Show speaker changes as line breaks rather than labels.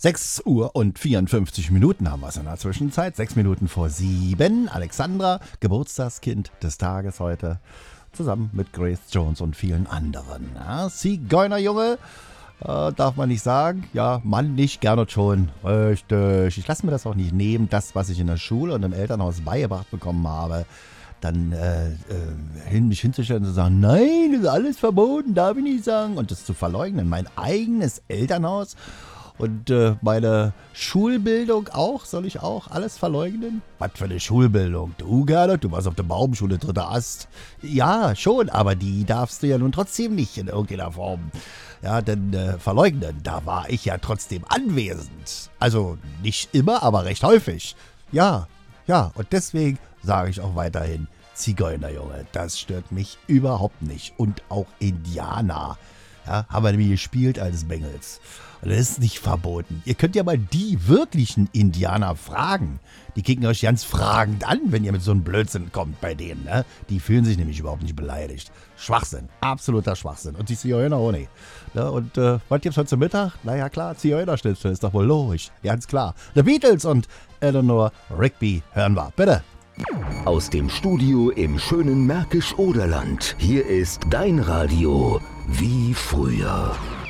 6 Uhr und 54 Minuten haben wir es in der Zwischenzeit. 6 Minuten vor 7. Alexandra, Geburtstagskind des Tages heute, zusammen mit Grace Jones und vielen anderen. Ja, Zigeunerjunge, darf man nicht sagen. Ja, Mann nicht, Gernot schon. Richtig. Ich lasse mir das auch nicht nehmen, das, was ich in der Schule und im Elternhaus beigebracht bekommen habe, dann mich hinzustellen und zu sagen, nein, das ist alles verboten, darf ich nicht sagen. Und das zu verleugnen. Mein eigenes Elternhaus und meine Schulbildung auch, soll ich auch alles verleugnen? Was für eine Schulbildung? Du, Gernot, du warst auf der Baumschule, 3. Ast. Ja, schon, aber die darfst du ja nun trotzdem nicht in irgendeiner Form. Ja, denn verleugnen, da war ich ja trotzdem anwesend. Also nicht immer, aber recht häufig. Ja, und deswegen sage ich auch weiterhin, Zigeunerjunge, das stört mich überhaupt nicht. Und auch Indianer, ja, haben wir nämlich gespielt als Bengels. Und das ist nicht verboten. Ihr könnt ja mal die wirklichen Indianer fragen. Die kicken euch ganz fragend an, wenn ihr mit so einem Blödsinn kommt bei denen. Ne? Die fühlen sich nämlich überhaupt nicht beleidigt. Schwachsinn, absoluter Schwachsinn. Und die Zigeuner auch nicht. Ne? Und was gibt's heute zum Mittag? Naja klar, Zigeunerschnitzel ist doch wohl logisch. Ganz klar. The Beatles und Eleanor Rigby hören wir. Bitte.
Aus dem Studio im schönen Märkisch-Oderland. Hier ist dein Radio wie früher.